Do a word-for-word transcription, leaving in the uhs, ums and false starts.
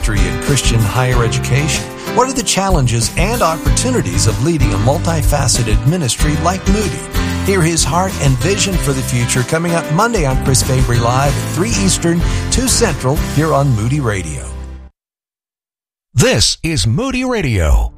ministry and Christian higher education? What are the challenges and opportunities of leading a multifaceted ministry like Moody? Hear his heart and vision for the future coming up Monday on Chris Fabry Live at three Eastern, two Central, here on Moody Radio. This is Moody Radio.